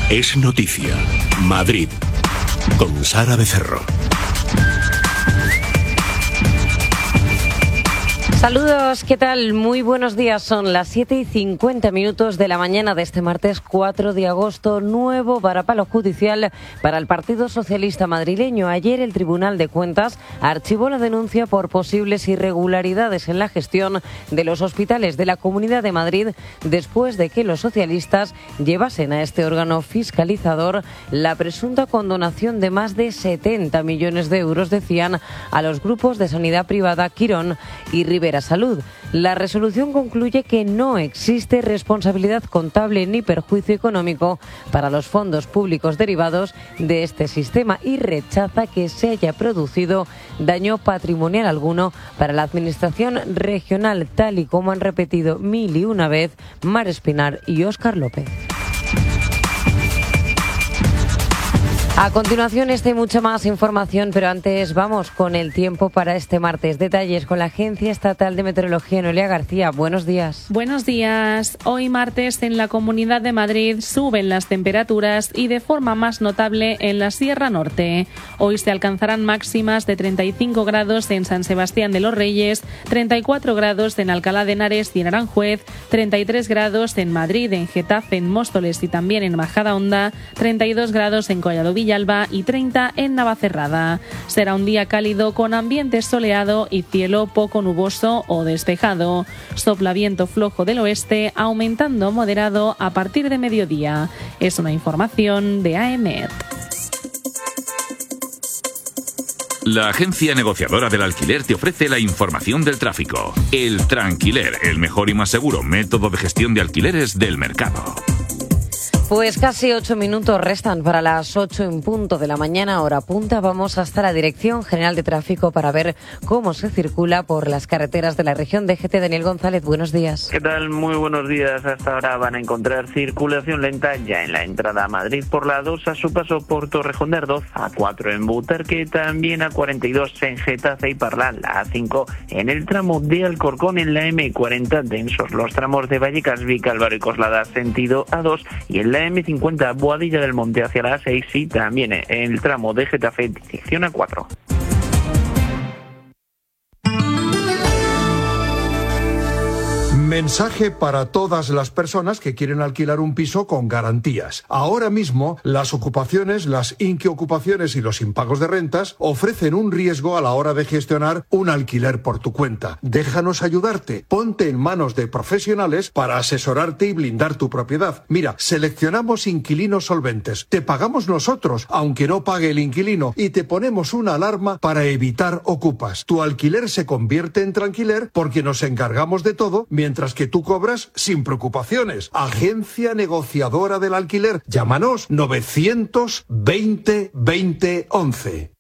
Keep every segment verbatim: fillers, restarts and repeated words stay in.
Es noticia. Madrid. Con Sara Becerro. Saludos, ¿qué tal? Muy buenos días. Son las siete y cincuenta minutos de la mañana de este martes cuatro de agosto. Nuevo varapalo judicial para el Partido Socialista madrileño. Ayer el Tribunal de Cuentas archivó la denuncia por posibles irregularidades en la gestión de los hospitales de la Comunidad de Madrid después de que los socialistas llevasen a este órgano fiscalizador la presunta condonación de más de setenta millones de euros, decían, a los grupos de sanidad privada Quirón y Rivera Salud. La resolución concluye que no existe responsabilidad contable ni perjuicio económico para los fondos públicos derivados de este sistema y rechaza que se haya producido daño patrimonial alguno para la Administración regional, tal y como han repetido mil y una vez Mar Espinar y Óscar López. A continuación, esta y mucha más información, pero antes vamos con el tiempo para este martes. Detalles con la Agencia Estatal de Meteorología, Noelia García. Buenos días. Buenos días. Hoy martes en la Comunidad de Madrid suben las temperaturas y de forma más notable en la Sierra Norte. Hoy se alcanzarán máximas de treinta y cinco grados en San Sebastián de los Reyes, treinta y cuatro grados en Alcalá de Henares y en Aranjuez, treinta y tres grados en Madrid, en Getafe, en Móstoles y también en Majadahonda, treinta y dos grados en Collado Villalba y treinta en Navacerrada. Será un día cálido con ambiente soleado y cielo poco nuboso o despejado. Sopla viento flojo del oeste, aumentando moderado a partir de mediodía. Es una información de AEMET. La agencia negociadora del alquiler te ofrece la información del tráfico. El Tranquiler, el mejor y más seguro método de gestión de alquileres del mercado. Pues casi ocho minutos restan para las ocho en punto de la mañana, hora punta. Vamos hasta la Dirección General de Tráfico para ver cómo se circula por las carreteras de la región. D G T, Daniel González, buenos días. ¿Qué tal? Muy buenos días. Hasta ahora van a encontrar circulación lenta ya en la entrada a Madrid por la dos, a su paso por Torrejón de Ardoz, a cuatro en Butarque, también a cuarenta y dos en Getafe y Parral, a cinco en el tramo de Alcorcón, en la eme cuarenta, densos los tramos de Vallecas, Vicálvaro y Coslada, sentido a dos, y en la eme cincuenta, Boadilla del Monte hacia la A seis y también en el tramo de Getafe, dirección a cuatro. Mensaje para todas las personas que quieren alquilar un piso con garantías. Ahora mismo, las ocupaciones, las inquiocupaciones y los impagos de rentas ofrecen un riesgo a la hora de gestionar un alquiler por tu cuenta. Déjanos ayudarte. Ponte en manos de profesionales para asesorarte y blindar tu propiedad. Mira, seleccionamos inquilinos solventes. Te pagamos nosotros, aunque no pague el inquilino, y te ponemos una alarma para evitar ocupas. Tu alquiler se convierte en tranquiler porque nos encargamos de todo, mientras que tú cobras sin preocupaciones. Agencia negociadora del alquiler. Llámanos novecientos veinte veinte once.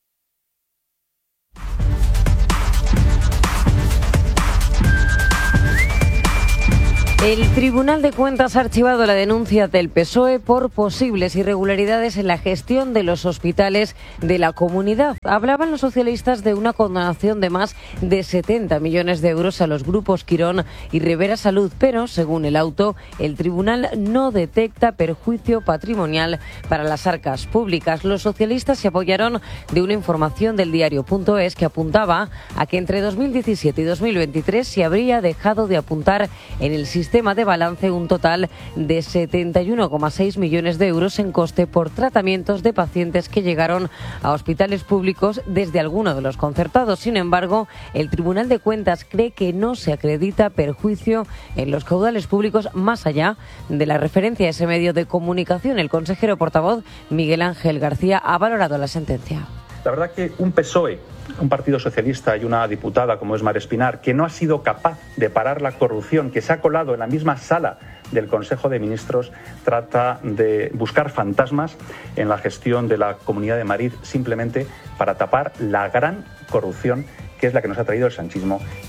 El Tribunal de Cuentas ha archivado la denuncia del P S O E por posibles irregularidades en la gestión de los hospitales de la comunidad. Hablaban los socialistas de una condonación de más de setenta millones de euros a los grupos Quirón y Rivera Salud, pero, según el auto, el tribunal no detecta perjuicio patrimonial para las arcas públicas. Los socialistas se apoyaron de una información del diario punto es que apuntaba a que entre dos mil diecisiete y dos mil veintitrés se habría dejado de apuntar en el sistema Sistema de balance un total de setenta y uno coma seis millones de euros en coste por tratamientos de pacientes que llegaron a hospitales públicos desde alguno de los concertados. Sin embargo, el Tribunal de Cuentas cree que no se acredita perjuicio en los caudales públicos más allá de la referencia a ese medio de comunicación. El consejero portavoz Miguel Ángel García ha valorado la sentencia. La verdad que un P S O E, un partido socialista y una diputada como es Mar Espinar, que no ha sido capaz de parar la corrupción, que se ha colado en la misma sala del Consejo de Ministros, trata de buscar fantasmas en la gestión de la Comunidad de Madrid simplemente para tapar la gran corrupción que es la que nos ha traído el sanchismo.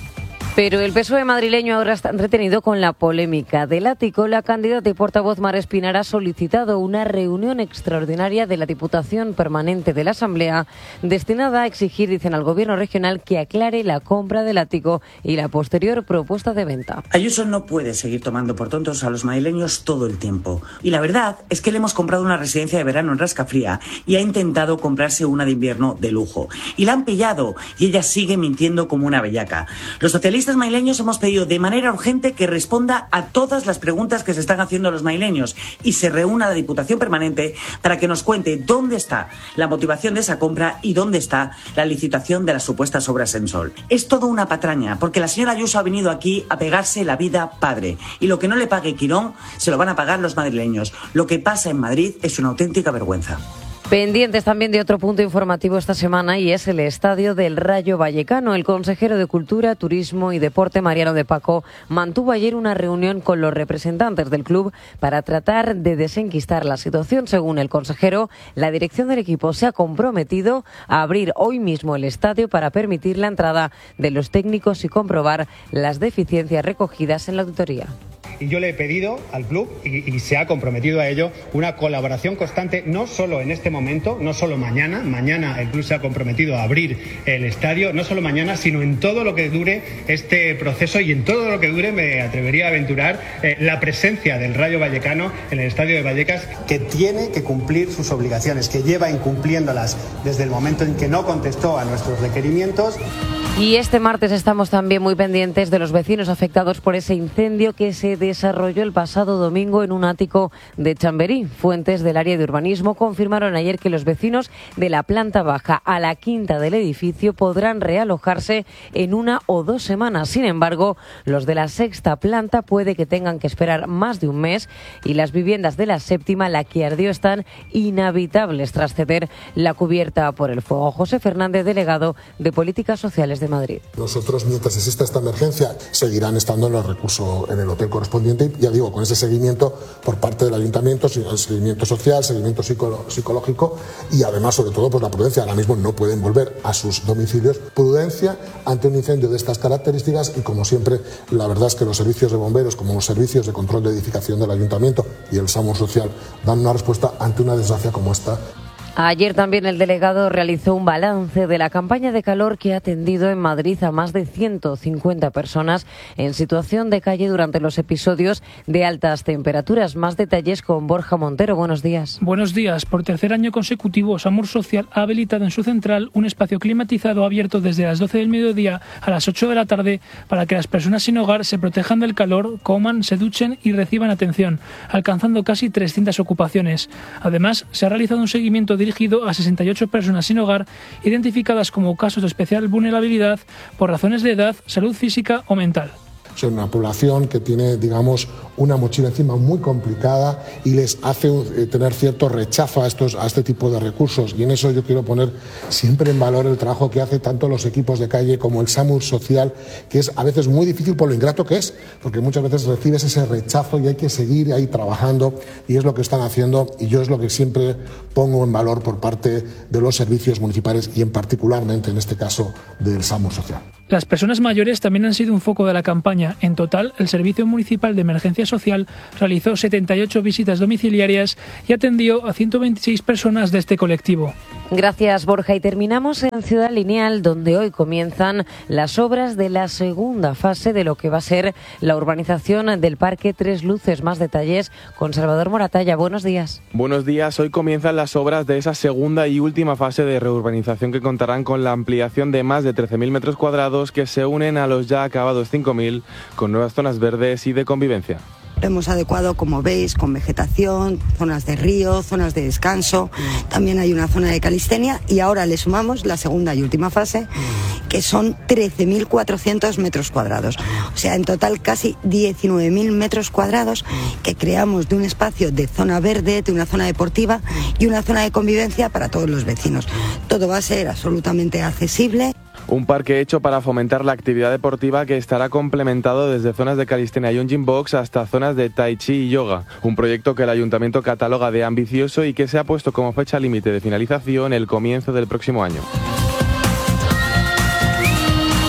Pero el P S O E madrileño ahora está entretenido con la polémica del ático. La candidata y portavoz Mar Espinar ha solicitado una reunión extraordinaria de la Diputación Permanente de la Asamblea destinada a exigir, dicen al Gobierno regional, que aclare la compra del ático y la posterior propuesta de venta. Ayuso no puede seguir tomando por tontos a los madrileños todo el tiempo. Y la verdad es que le hemos comprado una residencia de verano en Rascafría y ha intentado comprarse una de invierno de lujo. Y la han pillado y ella sigue mintiendo como una bellaca. Los socialistas madrileños hemos pedido de manera urgente que responda a todas las preguntas que se están haciendo los madrileños y se reúna la Diputación Permanente para que nos cuente dónde está la motivación de esa compra y dónde está la licitación de las supuestas obras en Sol. Es todo una patraña, porque la señora Ayuso ha venido aquí a pegarse la vida padre y lo que no le pague Quirón se lo van a pagar los madrileños. Lo que pasa en Madrid es una auténtica vergüenza. Pendientes también de otro punto informativo esta semana y es el estadio del Rayo Vallecano. El consejero de Cultura, Turismo y Deporte, Mariano de Paco, mantuvo ayer una reunión con los representantes del club para tratar de desenquistar la situación. Según el consejero, la dirección del equipo se ha comprometido a abrir hoy mismo el estadio para permitir la entrada de los técnicos y comprobar las deficiencias recogidas en la auditoría. Y yo le he pedido al club, y, y se ha comprometido a ello, una colaboración constante, no solo en este momento, no solo mañana. Mañana el club se ha comprometido a abrir el estadio, no solo mañana, sino en todo lo que dure este proceso y en todo lo que dure, me atrevería a aventurar, eh, la presencia del Rayo Vallecano en el estadio de Vallecas. Que tiene que cumplir sus obligaciones, que lleva incumpliéndolas desde el momento en que no contestó a nuestros requerimientos. Y este martes estamos también muy pendientes de los vecinos afectados por ese incendio que se desarrolló el pasado domingo en un ático de Chamberí. Fuentes del área de urbanismo confirmaron ayer que los vecinos de la planta baja a la quinta del edificio podrán realojarse en una o dos semanas. Sin embargo, los de la sexta planta puede que tengan que esperar más de un mes y las viviendas de la séptima, la que ardió, están inhabitables tras ceder la cubierta por el fuego. José Fernández, delegado de Políticas Sociales de Madrid. Nosotros, mientras exista esta emergencia, seguirán estando en el recurso, en el hotel correspondiente, ya digo, con ese seguimiento por parte del ayuntamiento, seguimiento social, seguimiento psicológico y además, sobre todo, pues la prudencia. Ahora mismo no pueden volver a sus domicilios. Prudencia ante un incendio de estas características y, como siempre, la verdad es que los servicios de bomberos, como los servicios de control de edificación del ayuntamiento y el SAMUR social, dan una respuesta ante una desgracia como esta. Ayer también el delegado realizó un balance de la campaña de calor que ha atendido en Madrid a más de ciento cincuenta personas en situación de calle durante los episodios de altas temperaturas. Más detalles con Borja Montero. Buenos días. Buenos días. Por tercer año consecutivo, SAMUR Social ha habilitado en su central un espacio climatizado abierto desde las doce del mediodía a las ocho de la tarde para que las personas sin hogar se protejan del calor, coman, se duchen y reciban atención, alcanzando casi trescientas ocupaciones. Además, se ha realizado un seguimiento dirigido a sesenta y ocho personas sin hogar, identificadas como casos de especial vulnerabilidad por razones de edad, salud física o mental. Es una población que tiene, digamos, una mochila encima muy complicada y les hace eh, tener cierto rechazo a, estos, a este tipo de recursos. Y en eso yo quiero poner siempre en valor el trabajo que hace tanto los equipos de calle como el SAMUR Social, que es a veces muy difícil por lo ingrato que es, porque muchas veces recibes ese rechazo y hay que seguir ahí trabajando, y es lo que están haciendo, y yo es lo que siempre pongo en valor por parte de los servicios municipales y en particularmente en este caso del SAMUR Social. Las personas mayores también han sido un foco de la campaña. En total, el Servicio Municipal de Emergencia Social realizó setenta y ocho visitas domiciliarias y atendió a ciento veintiséis personas de este colectivo. Gracias, Borja. Y terminamos en Ciudad Lineal, donde hoy comienzan las obras de la segunda fase de lo que va a ser la urbanización del Parque Tres Luces. Más detalles con Salvador Moratalla. Buenos días. Buenos días. Hoy comienzan las obras de esa segunda y última fase de reurbanización que contarán con la ampliación de más de trece mil metros cuadrados que se unen a los ya acabados cinco mil, con nuevas zonas verdes y de convivencia. Lo hemos adecuado, como veis, con vegetación, zonas de río, zonas de descanso. También hay una zona de calistenia y ahora le sumamos la segunda y última fase, que son trece mil cuatrocientos metros cuadrados. O sea, en total casi diecinueve mil metros cuadrados que creamos de un espacio de zona verde, de una zona deportiva y una zona de convivencia para todos los vecinos. Todo va a ser absolutamente accesible. Un parque hecho para fomentar la actividad deportiva que estará complementado desde zonas de calistenia y un gym box hasta zonas de tai chi y yoga. Un proyecto que el Ayuntamiento cataloga de ambicioso y que se ha puesto como fecha límite de finalización el comienzo del próximo año.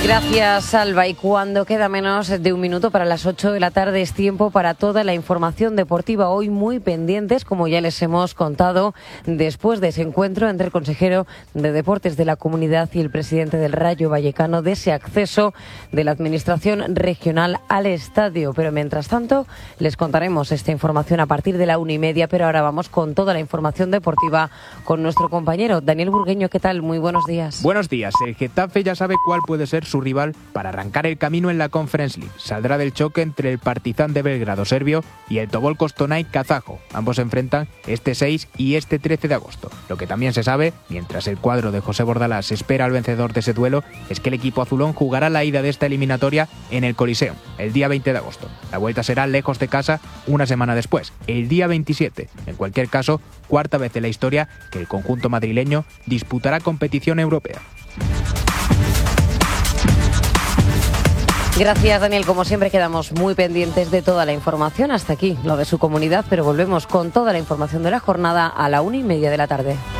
Gracias, Alba. Y cuando queda menos de un minuto para las ocho de la tarde es tiempo para toda la información deportiva. Hoy muy pendientes, como ya les hemos contado, después de ese encuentro entre el consejero de Deportes de la Comunidad y el presidente del Rayo Vallecano, de ese acceso de la Administración regional al estadio. Pero mientras tanto, les contaremos esta información a partir de la una y media. Pero ahora vamos con toda la información deportiva con nuestro compañero Daniel Burgueño. ¿Qué tal? Muy buenos días. Buenos días. El Getafe ya sabe cuál puede ser su rival para arrancar el camino en la Conference League. Saldrá del choque entre el Partizan de Belgrado serbio y el Tobol Kostonay kazajo. Ambos se enfrentan este seis y este trece de agosto. Lo que también se sabe, mientras el cuadro de José Bordalás espera al vencedor de ese duelo, es que el equipo azulón jugará la ida de esta eliminatoria en el Coliseum, el día veinte de agosto. La vuelta será lejos de casa una semana después, el día veintisiete. En cualquier caso, cuarta vez en la historia que el conjunto madrileño disputará competición europea. Gracias, Daniel. Como siempre, quedamos muy pendientes de toda la información. Hasta aquí lo de su comunidad, pero volvemos con toda la información de la jornada a la una y media de la tarde.